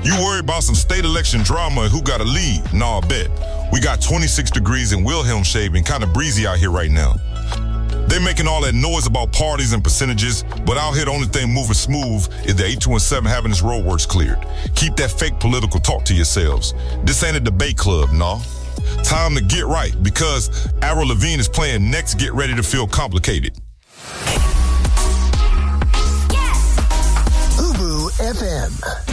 You worry about some state election drama and who got a lead? Nah, bet. We got 26 degrees in Wilhelmshaven, kind of breezy out here right now. They making all that noise about parties and percentages, but out here the only thing moving smooth is the 8217 having its roadworks cleared. Keep that fake political talk to yourselves. This ain't a debate club, nah. Time to get right, because Avril Lavigne is playing next. Get ready to feel complicated. Ubu FM.